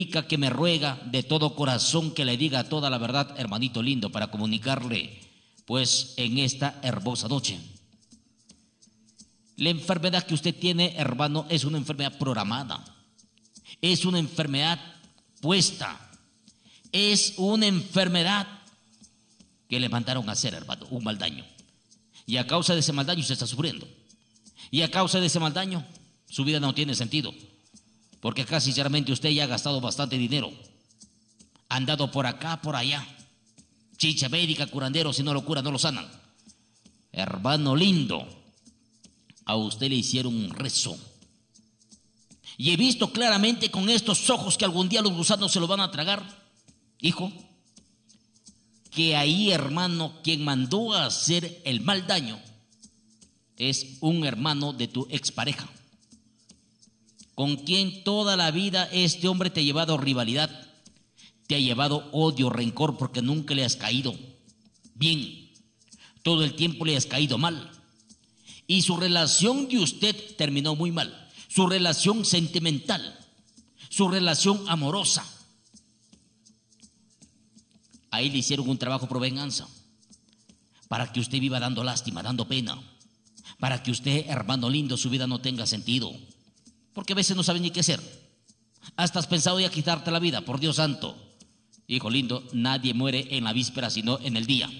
que me ruega de todo corazón que le diga toda la verdad, hermanito lindo, para comunicarle, pues, en esta hermosa noche. La enfermedad que usted tiene, hermano, es una enfermedad programada, es una enfermedad puesta, es una enfermedad que le mandaron a hacer, hermano, un mal daño. Y a causa de ese mal daño usted está sufriendo. Y a causa de ese mal daño, su vida no tiene sentido. Porque acá, sinceramente, usted ya ha gastado bastante dinero. Ha andado por acá, por allá. Chicha médica, curandero, si no lo curan, no lo sanan. Hermano lindo, a usted le hicieron un rezo. Y he visto claramente con estos ojos que algún día los gusanos se lo van a tragar, hijo, que ahí, hermano, quien mandó a hacer el mal daño es un hermano de tu expareja, con quien toda la vida este hombre te ha llevado rivalidad, te ha llevado odio, rencor, porque nunca le has caído bien, todo el tiempo le has caído mal. Y su relación de usted terminó muy mal, su relación sentimental, su relación amorosa. Ahí le hicieron un trabajo por venganza, para que usted viva dando lástima, dando pena, para que usted, hermano lindo, su vida no tenga sentido. Porque a veces no saben ni qué hacer. Hasta has pensado ya quitarte la vida, por Dios santo. Hijo lindo, nadie muere en la víspera, sino en el día.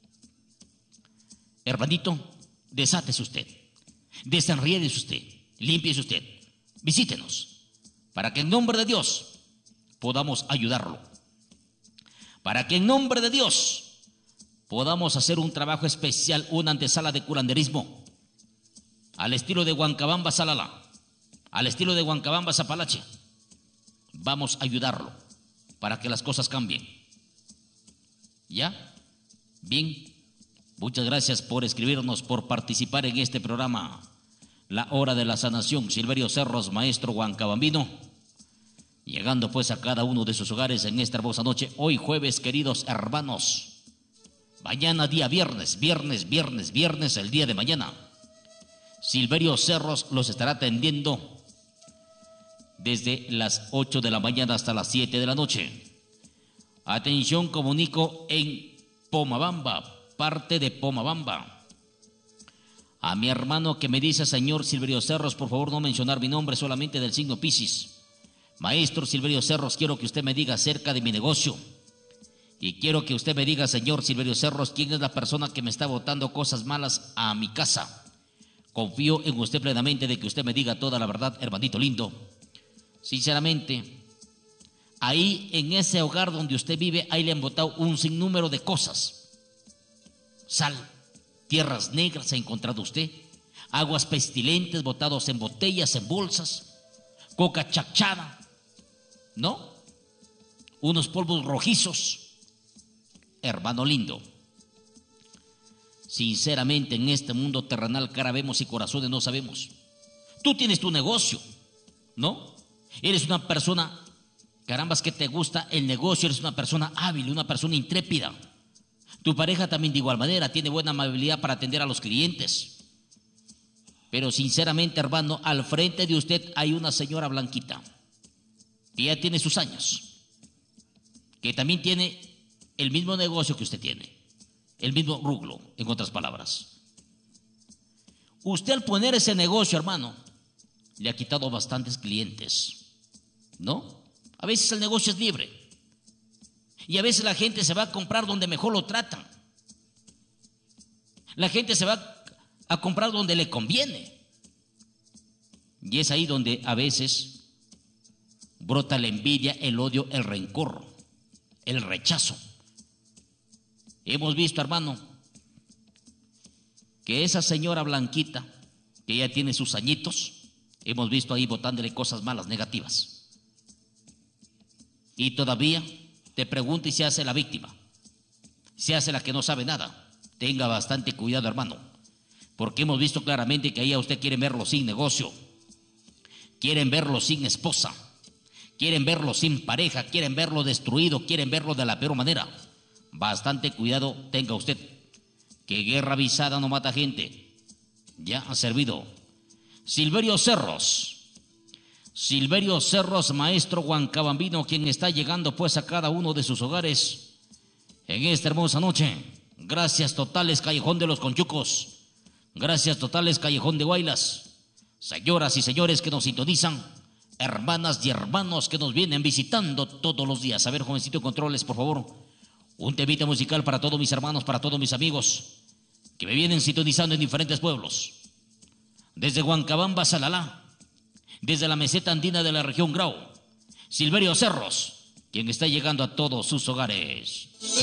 Hermanito, desátese usted, desenriédese usted, límpiese usted, visítenos, para que en nombre de Dios podamos ayudarlo. Para que en nombre de Dios podamos hacer un trabajo especial, una antesala de curanderismo, al estilo de Huancabamba Salala, al estilo de Huancabamba Zapalache. Vamos a ayudarlo para que las cosas cambien. ¿Ya? Bien, muchas gracias por escribirnos, por participar en este programa, La Hora de la Sanación. Silverio Cerros, maestro huancabambino, llegando pues a cada uno de sus hogares en esta hermosa noche. Hoy jueves, queridos hermanos. Mañana día viernes, el día de mañana. Silverio Cerros los estará atendiendo desde las 8 de la mañana hasta las 7 de la noche. Atención, comunico en Pomabamba, parte de Pomabamba. A mi hermano que me dice, señor Silverio Cerros, por favor no mencionar mi nombre, solamente del signo Piscis. Maestro Silverio Cerros, quiero que usted me diga acerca de mi negocio. Y quiero que usted me diga, señor Silverio Cerros, quién es la persona que me está botando cosas malas a mi casa. Confío en usted plenamente de que usted me diga toda la verdad, hermanito lindo. Sinceramente, ahí en ese hogar donde usted vive, ahí le han botado un sinnúmero de cosas. Sal, tierras negras ha encontrado usted, aguas pestilentes botados en botellas, en bolsas, coca chachada, ¿no? Unos polvos rojizos. Hermano lindo, sinceramente en este mundo terrenal cara vemos y corazones no sabemos. Tú tienes tu negocio, ¿no? Eres una persona, carambas, que te gusta el negocio, eres una persona hábil, una persona intrépida. Tu pareja también de igual manera tiene buena amabilidad para atender a los clientes. Pero sinceramente, hermano, al frente de usted hay una señora blanquita que ya tiene sus años, que también tiene el mismo negocio que usted tiene, el mismo rublo, en otras palabras. Usted al poner ese negocio, hermano, le ha quitado bastantes clientes, ¿no? A veces el negocio es libre y a veces la gente se va a comprar donde mejor lo tratan. La gente se va a comprar donde le conviene. Y es ahí donde a veces brota la envidia, el odio, el rencor, el rechazo. Hemos visto, hermano, que esa señora blanquita, que ya tiene sus añitos, hemos visto ahí botándole cosas malas, negativas. Y todavía te pregunta y se hace la víctima, se hace la que no sabe nada. Tenga bastante cuidado, hermano, porque hemos visto claramente que ahí a usted quieren verlo sin negocio, quieren verlo sin esposa, quieren verlo sin pareja, quieren verlo destruido, quieren verlo de la peor manera. Bastante cuidado tenga usted, que guerra avisada no mata gente. Ya ha servido. Silverio Cerros, Silverio Cerros, maestro huancabambino, quien está llegando pues a cada uno de sus hogares en esta hermosa noche. Gracias totales, Callejón de los Conchucos. Gracias totales, Callejón de Guaylas. Señoras y señores que nos sintonizan, hermanas y hermanos que nos vienen visitando todos los días. A ver, jovencito, controles, por favor. Un temita musical para todos mis hermanos, para todos mis amigos que me vienen sintonizando en diferentes pueblos. Desde Huancabamba, Salalá, desde la meseta andina de la región Grau, Silverio Cerros, quien está llegando a todos sus hogares.